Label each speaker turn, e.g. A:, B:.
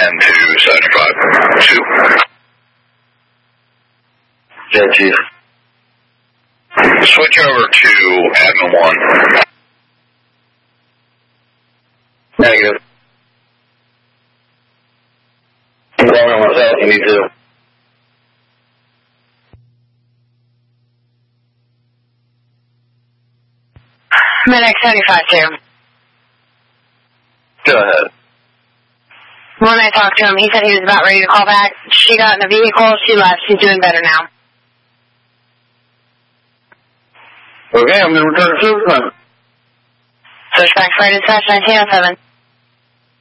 A: 10 to 75. 2.
B: Yeah, Chief.
A: Switch over to Admin 1.
B: Negative. Keep going on myself, you need to.
C: Medic 75-2.
B: Go ahead.
C: When I talked to him, he said he was about ready to call back. She got in a vehicle, she left. She's doing better now.
B: Okay, I'm going to return to service.
C: Switchback Friday, dispatch 1907.